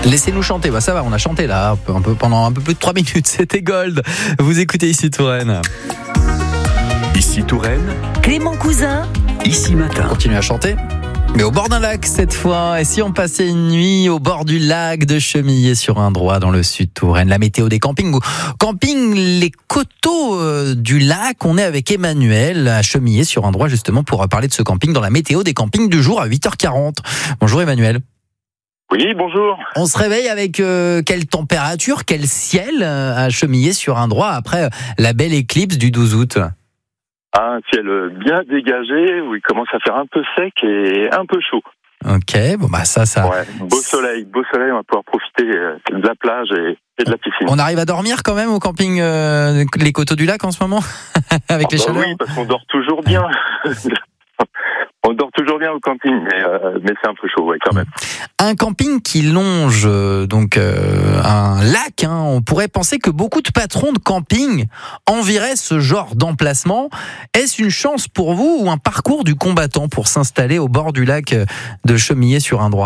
Laissez-nous chanter, ça va, on a chanté là, un peu pendant un peu plus de 3 minutes, c'était Gold. Vous écoutez Ici Touraine. Ici Touraine, Clément Cousin, Ici Matin. Continue à chanter. Mais au bord d'un lac cette fois, et si on passait une nuit au bord du lac de Chemillé-sur-Indrois dans le sud Touraine, la météo des campings, camping les coteaux du lac, on est avec Emmanuel à Chemillé-sur-Indrois justement pour parler de ce camping dans la météo des campings du jour à 8h40. Bonjour Emmanuel. Oui, bonjour. On se réveille avec quelle température, quel ciel à Chemillé-sur-Indrois après la belle éclipse du 12 août? Un ciel bien dégagé où il commence à faire un peu sec et un peu chaud. Ok, bon ça. Ouais, beau soleil, on va pouvoir profiter de la plage et de la piscine. On arrive à dormir quand même au camping les coteaux du lac en ce moment avec les chaleurs. Oui, parce qu'on dort toujours bien. On dort toujours bien au camping, mais c'est un peu chaud, ouais, quand même. Un camping qui longe un lac, on pourrait penser que beaucoup de patrons de camping envieraient ce genre d'emplacement. Est-ce une chance pour vous ou un parcours du combattant pour s'installer au bord du lac de Chemillé-sur-Indrois ?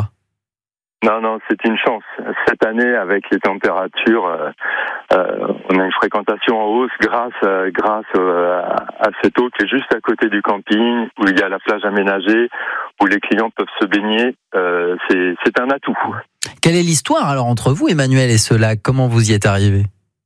Non, c'est une chance. Cette année, avec les températures, on a une fréquentation en hausse grâce à cette eau qui est juste à côté du camping, où il y a la plage aménagée, où les clients peuvent se baigner. C'est un atout. Quelle est l'histoire alors entre vous, Emmanuel, et ce lac ? Comment vous y êtes arrivé ?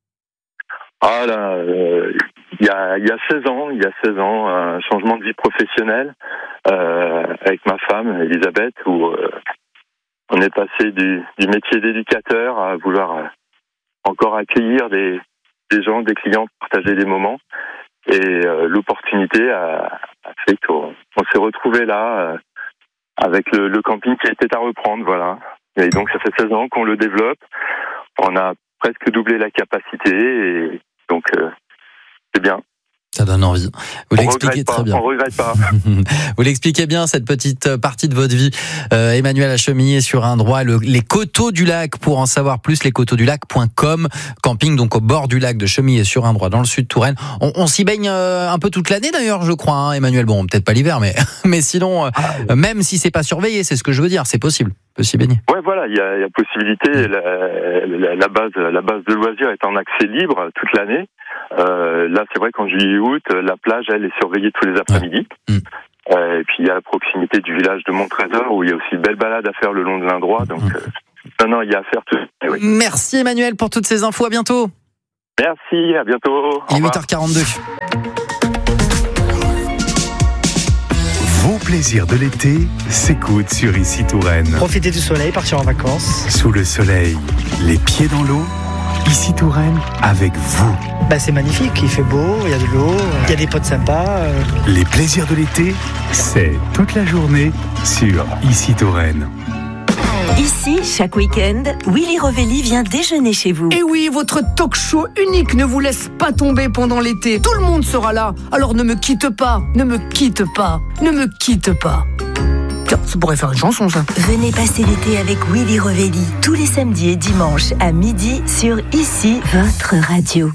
Il y a 16 ans, un changement de vie professionnelle avec ma femme, Elisabeth, où on est passé du métier d'éducateur à vouloir encore accueillir des gens, des clients, partager des moments. Et l'opportunité a fait qu'on s'est retrouvé là avec le camping qui était à reprendre, voilà. Et donc ça fait 16 ans qu'on le développe. On a presque doublé la capacité et donc c'est bien. Ça donne envie. Vous l'expliquez très bien. On regrette pas. Vous l'expliquez bien, cette petite partie de votre vie. Emmanuel à Chemillé-sur-Indrois, les coteaux du lac. Pour en savoir plus, lescoteauxdulac.com. Camping donc au bord du lac de Chemillé-sur-Indrois, dans le sud Touraine. On s'y baigne un peu toute l'année d'ailleurs, je crois, Emmanuel. Bon, peut-être pas l'hiver, mais sinon, même si c'est pas surveillé, c'est ce que je veux dire, c'est possible. On peut s'y baigner. Ouais, voilà, il y a possibilité. La base de loisirs est en accès libre toute l'année. Là, c'est vrai qu'en juillet et août, la plage, elle est surveillée tous les après-midi. Et puis, il y a la proximité du village de Montrésor, où il y a aussi une belle balade à faire le long de l'Indrois. Donc, non, il y a à faire tout. Oui. Merci Emmanuel pour toutes ces infos. À bientôt. Merci, à bientôt. Il est 8h42. Vos plaisirs de l'été s'écoutent sur Ici Touraine. Profiter du soleil, partir en vacances. Sous le soleil, les pieds dans l'eau. Ici Touraine, avec vous. C'est magnifique, il fait beau, il y a de l'eau, il y a des potes sympas. Les plaisirs de l'été, c'est toute la journée sur Ici Touraine. Ici, chaque week-end, Willy Revelli vient déjeuner chez vous. Et oui, votre talk show unique ne vous laisse pas tomber pendant l'été. Tout le monde sera là. Alors ne me quitte pas, ne me quitte pas, ne me quitte pas. Tiens, ça pourrait faire une chanson, ça. Venez passer l'été avec Willy Revelli, tous les samedis et dimanches à midi sur Ici, votre radio.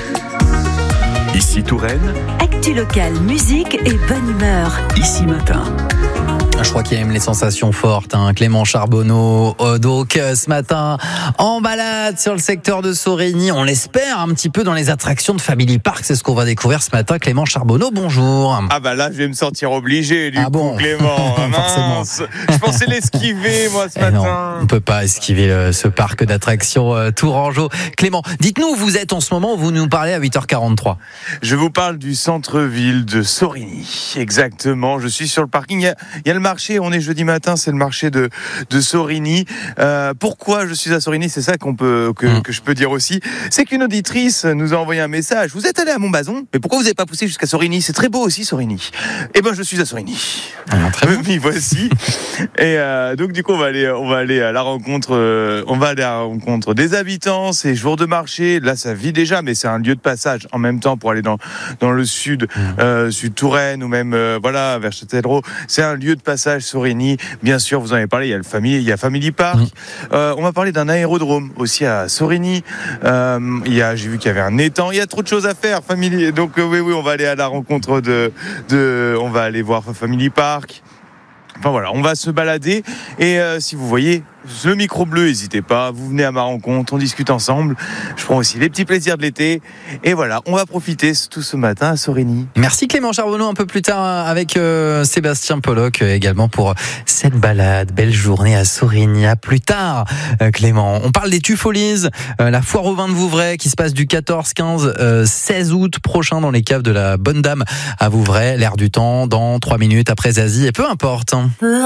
Ici Touraine, Actu locale, musique et bonne humeur. Ici Matin. Je crois qu'il aime les sensations fortes, Clément Charbonneau. Donc ce matin, en balade sur le secteur de Sorigny, on l'espère un petit peu dans les attractions de Family Park. C'est ce qu'on va découvrir ce matin. Clément Charbonneau, bonjour. Là, je vais me sentir obligé du coup, Clément. Forcément. Je pensais l'esquiver, moi, ce matin. Non, on ne peut pas esquiver ce parc d'attractions Tourangeau. Clément, dites-nous où vous êtes en ce moment, où vous nous parlez à 8h43. Je vous parle du centre-ville de Sorigny. Exactement, je suis sur le parking. Il y a le marché, on est jeudi matin, c'est le marché de Sorigny. Pourquoi je suis à Sorigny, c'est ça que je peux dire aussi. C'est qu'une auditrice nous a envoyé un message. Vous êtes allé à Montbazon, mais pourquoi vous n'avez pas poussé jusqu'à Sorigny ? C'est très beau aussi, Sorigny. Je suis à Sorigny. Très bien. M'y voici. Et donc du coup, on va aller à la rencontre des habitants. C'est jour de marché. Là, ça vit déjà, mais c'est un lieu de passage en même temps pour aller dans le sud, sud Touraine ou même vers Châtellerault. C'est un lieu de passage, Sorigny. Bien sûr, vous en avez parlé. Il y a Family Park. On va parler d'un aérodrome aussi à Sorigny. J'ai vu qu'il y avait un étang. Il y a trop de choses à faire, Family. Donc oui, on va aller à la rencontre on va aller voir Family Park. Enfin voilà, on va se balader et si vous voyez le micro bleu, n'hésitez pas, vous venez à ma rencontre, on discute ensemble. Je prends aussi les petits plaisirs de l'été. Et voilà, on va profiter tout ce matin à Sorigny. Merci Clément Charbonneau, un peu plus tard avec Sébastien Pollock également pour cette balade. Belle journée à Sorigny. À plus tard Clément. On parle des Tufolies, la foire au vin de Vouvray qui se passe du 14, 15, 16 août prochain dans les caves de la Bonne Dame à Vouvray. L'air du temps dans 3 minutes après Zazie et peu importe.